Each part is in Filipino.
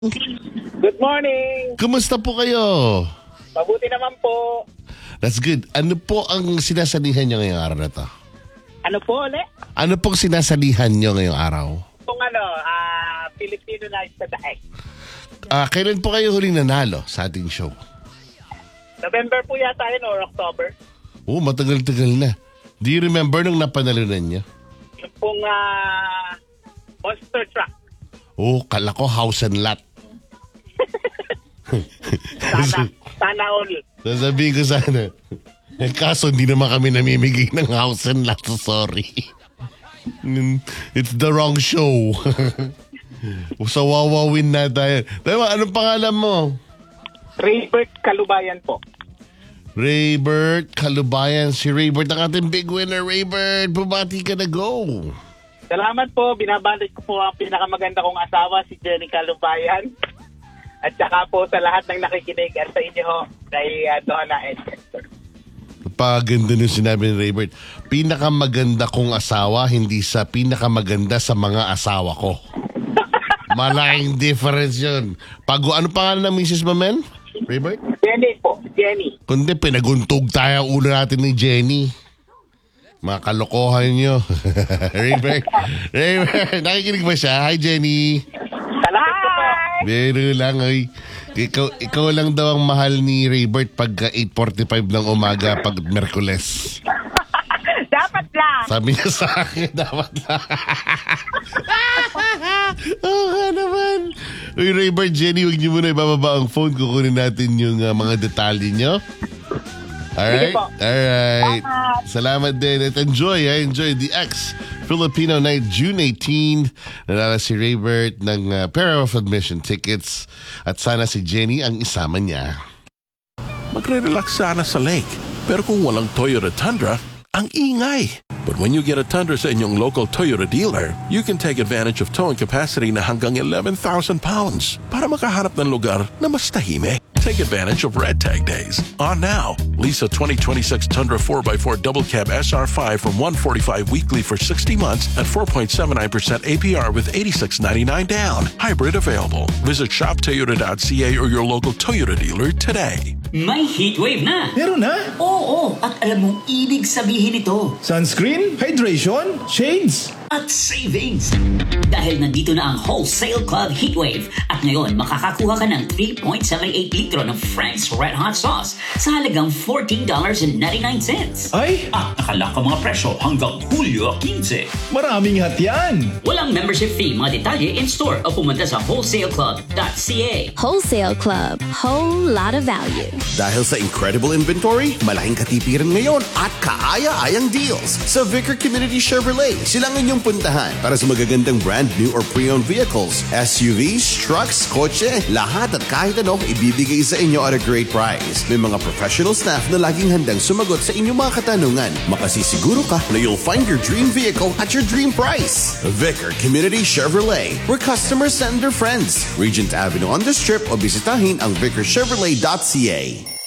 Good morning! Kumusta po kayo? Mabuti naman po. That's good. Ano po ang sinasalihan nyo ngayong araw na to? Ano po ulit? Ano pong sinasalihan nyo ngayong araw? Kung Filipino Night sa Daig. Kailan po kayo huling nanalo sa ating show? November po yata yun or October. Matagal-tagal na. Do you remember nung napanalunan niya? Yung pong monster truck. Kala ko house and lot. Sana all. Sasabihin ko sana. Kaso hindi naman kami namimigay ng house and lot. So sorry. It's the wrong show. So wawawin na tayo. Diba, anong pangalan mo? Raybert Kalubayan po. Raybert Kalubayan. Si Raybert ang ating big winner. Raybert, bumati ka na, go. Salamat po. Binabalik ko po ang pinakamaganda kong asawa, si Jenny Kalubayan. At saka po sa lahat ng nakikinig at sa inyo kay Donna and Chester. Paganda nung sinabi ni Raybert. Pinakamaganda kong asawa, hindi sa pinakamaganda sa mga asawa ko. Malaking difference yun. Ano pangalan ng misis mo, men? Raybert? Jenny po. Jenny. Kundi pinaguntog tayo ulo natin ni Jenny. Mga kalokohan nyo. Raybert, nakikinig ba siya? Hi, Jenny. Salamat po po. Biro lang, ay. Ikaw lang daw ang mahal ni Raybert pagka 8:45 ng umaga pag Merkules. Dapat lang. Sabi niya sa akin, dapat lang. Oo naman. Uy, Raybert, Jenny, huwag niyo muna ibababa ang phone. Kukunin natin yung mga detalye niyo. Alright? Alright. Salamat din. At enjoy the Filipino Night, June 18. Nanala si Raybert ng pair of admission tickets. At sana si Jenny ang isama niya. Magre-relax sana sa lake. Pero kung walang Toyota Tundra, ang ingay. But when you get a Tundra sa inyong local Toyota dealer, you can take advantage of towing capacity na hanggang 11,000 pounds para makahanap ng lugar na mas tahimik. Take advantage of Red Tag Days. On now. Lease a 2026 Tundra 4x4 Double Cab SR5 from $145 weekly for 60 months at 4.79% APR with $86.99 down. Hybrid available. Visit shoptoyota.ca or your local Toyota dealer today. May heatwave na! Meron na? Oo, at alam mong ibig sabihin ito. Sunscreen, hydration, shades. At savings! Dahil nandito na ang Wholesale Club Heatwave. At ngayon, makakakuha ka ng 3.78 litro ng Frank's Red Hot Sauce sa halagang $14.99. Ay! At nakalak ang mga presyo hanggang Hulyo 15. Maraming hatian. Walang membership fee, mga detalye in-store o pumunta sa wholesaleclub.ca. Wholesale Club. Whole lot of value. Dahil sa incredible inventory, malaking katipiran ngayon at kaaya-ayang deals sa Vicar Community Chevrolet. Sila ang inyong puntahan para sa magagandang brand new or pre-owned vehicles, SUVs, trucks, kotse, lahat at kahit ano ibibigay sa inyo at a great price. May mga professional staff na laging handang sumagot sa inyong mga katanungan. Makasisiguro ka na you'll find your dream vehicle at your dream price. Vicar Community Chevrolet, where customers send their friends. Regent Avenue on the Strip o bisitahin ang vicarchevrolet.ca.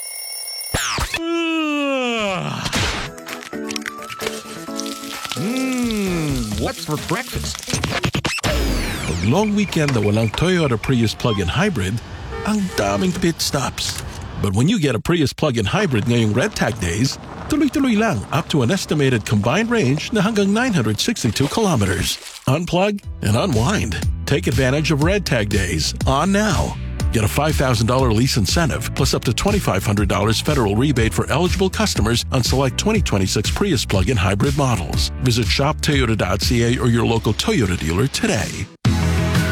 What's for breakfast? Pag long weekend na walang Toyota Prius plug-in hybrid, ang daming pit stops. But when you get a Prius plug-in hybrid ngayong Red Tag Days, tuloy-tuloy lang up to an estimated combined range na hanggang 962 kilometers. Unplug and unwind. Take advantage of Red Tag Days on now. Get a $5,000 lease incentive plus up to $2,500 federal rebate for eligible customers on select 2026 Prius plug-in hybrid models. Visit shoptoyota.ca or your local Toyota dealer today.